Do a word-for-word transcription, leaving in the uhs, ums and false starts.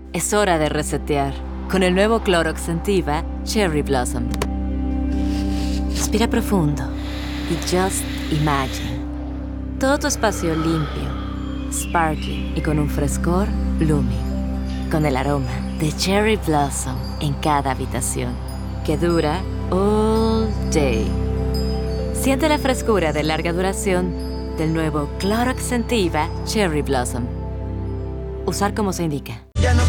Es hora de resetear con el nuevo Clorox Scentiva Cherry Blossom. Respira profundo y just imagine. Todo tu espacio limpio, sparkling y con un frescor blooming. Con el aroma de Cherry Blossom en cada habitación, que dura all day. Siente la frescura de larga duración del nuevo Clorox Scentiva Cherry Blossom. Usar como se indica. Ya no